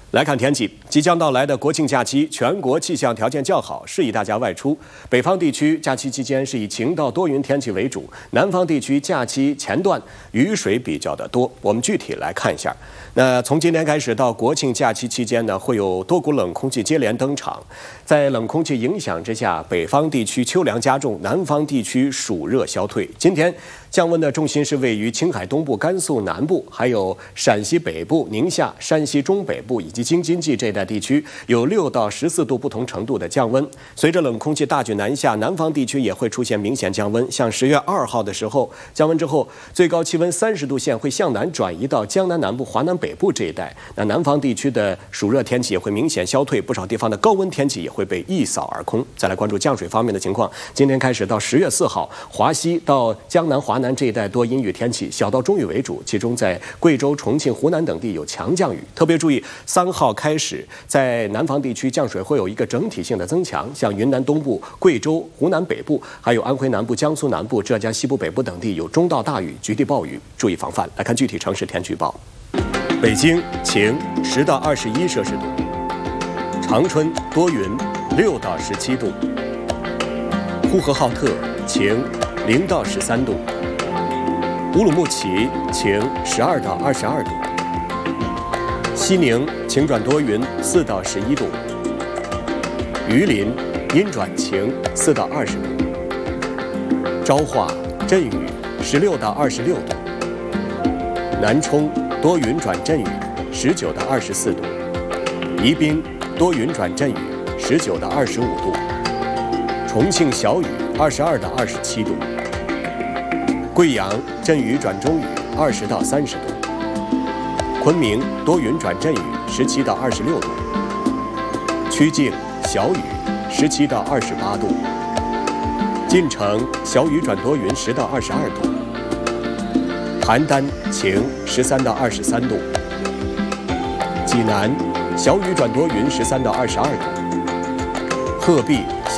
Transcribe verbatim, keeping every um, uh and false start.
来看天气，即将到来的国庆假期，全国气象条件较好，适宜大家外出。北方地区假期期间是以晴到多云天气为主，南方地区假期前段雨水比较的多。我们具体来看一下。那从今天开始到国庆假期期间呢，会有多股冷空气接连登场，在冷空气影响之下，北方地区秋凉加重，南方地区暑热消退。今天降温的重心是位于青海东部、甘肃南部，还有陕西北部、宁夏、山西中北部以及京津冀这一带地区，有六到十四度不同程度的降温。随着冷空气大举南下，南方地区也会出现明显降温。像十月二号的时候，降温之后，最高气温三十度线会向南转移到江南南部、华南北部这一带。那南方地区的暑热天气也会明显消退，不少地方的高温天气也会被一扫而空。再来关注降水方面的情况，今天开始到十月四号，华西到江南、华南这一带多阴雨天气，小到中雨为主，其中在贵州、重庆、湖南等地有强降雨。特别注意，三号开始在南方地区降水会有一个整体性的增强，像云南东部、贵州、湖南北部，还有安徽南部、江苏南部、浙江西部北部等地有中到大雨、局地暴雨，注意防范。来看具体城市天气预报：北京晴，十到二十一摄氏度；长春多云，六到十七度；呼和浩特晴，零到十三度；乌鲁木齐晴，十二到二十二度；西宁晴转多云，四到十一度；榆林阴转晴，四到二十度；昭化阵雨，十六到二十六度；南充多云转阵雨，十九到二十四度；宜宾多云转阵雨，十九到二十五度；重庆小雨，二十二到二十七度；贵阳阵雨转中雨，二十到三十度；昆明多云转阵雨，十七到二十六度；曲靖小雨，十七到二十八度；晋城小雨转多云，十到二十二度；邯郸晴，十三到二十三度；济南小雨转多云，十三到二十二度；鹤壁